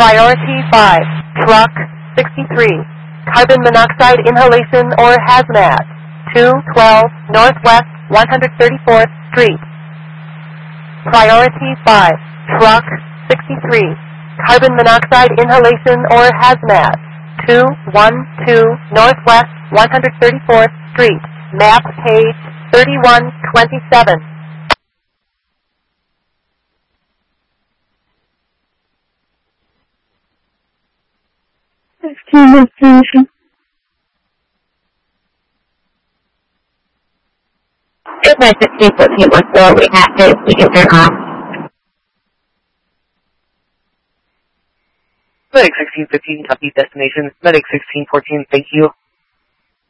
Priority 5, truck 63, carbon monoxide inhalation or hazmat, 212 Northwest 134th Street. Priority 5, truck 63, carbon monoxide inhalation or hazmat, 212 Northwest 134th Street, map page 3127. Destination. It's my 1614 was slow. We can turn off. Medic 1615, copy destination. Medic 1614, thank you.